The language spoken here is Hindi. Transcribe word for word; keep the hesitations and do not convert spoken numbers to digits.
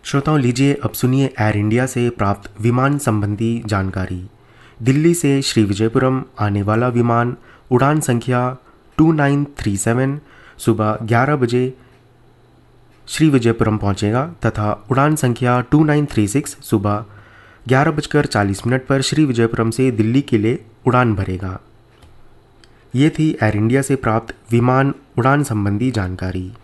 श्रोताओं लीजिए अब सुनिए एयर इंडिया से प्राप्त विमान संबंधी जानकारी। दिल्ली से श्री विजयपुरम आने वाला विमान उड़ान संख्या टू नाइन थ्री सेवन सुबह ग्यारह बजे श्री विजयपुरम पहुंचेगा तथा उड़ान संख्या टू नाइन थ्री सिक्स सुबह ग्यारह बजकर चालीस मिनट पर श्री विजयपुरम से दिल्ली के लिए उड़ान भरेगा। ये थी एयर इंडिया से प्राप्त विमान उड़ान संबंधी जानकारी।